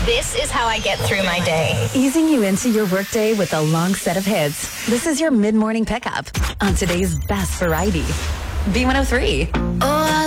This is how I get through my day. Easing you into your workday with a long set of hits. This is your mid-morning pickup on today's best variety. B103. Oh,